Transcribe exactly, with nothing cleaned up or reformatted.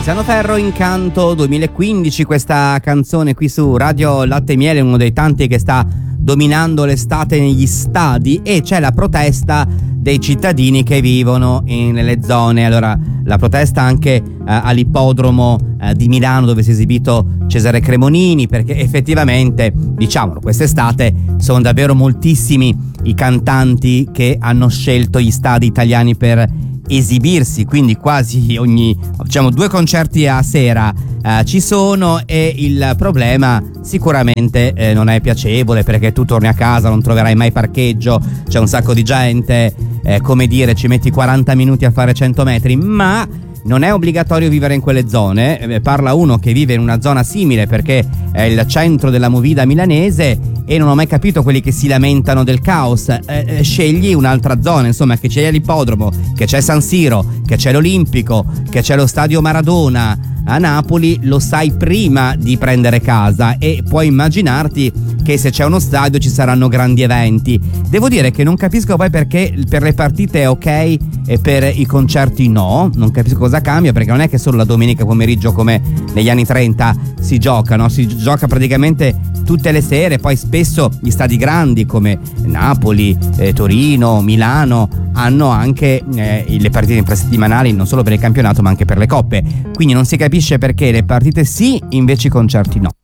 Tiziano Ferro, Incanto duemilaquindici, questa canzone qui su Radio Latte e Miele, uno dei tanti che sta dominando l'estate negli stadi, e c'è la protesta dei cittadini che vivono in, nelle zone. Allora, la protesta anche eh, all'ippodromo eh, di Milano, dove si è esibito Cesare Cremonini, perché effettivamente, diciamolo, quest'estate sono davvero moltissimi i cantanti che hanno scelto gli stadi italiani per esibirsi, quindi quasi ogni, diciamo, due concerti a sera eh, ci sono, e il problema sicuramente eh, non è piacevole, perché tu torni a casa, non troverai mai parcheggio, c'è un sacco di gente, eh, come dire, ci metti quaranta minuti a fare cento metri, ma non è obbligatorio vivere in quelle zone. Eh, parla uno che vive in una zona simile, perché è il centro della movida milanese, e non ho mai capito quelli che si lamentano del caos. Eh, eh, scegli un'altra zona, insomma, che c'è l'ippodromo, che c'è San Siro, che c'è l'Olimpico, che c'è lo stadio Maradona a Napoli, lo sai prima di prendere casa, e puoi immaginarti che se c'è uno stadio ci saranno grandi eventi. Devo dire che non capisco poi perché per le partite è ok e per i concerti no, non capisco cosa cambia, perché non è che solo la domenica pomeriggio come negli anni trenta si gioca, no? Si gioca praticamente tutte le sere. Poi spesso gli stadi grandi come Napoli, eh, Torino, Milano hanno anche eh, le partite infrasettimanali, non solo per il campionato ma anche per le coppe, quindi non si capisce perché le partite sì, invece i concerti no.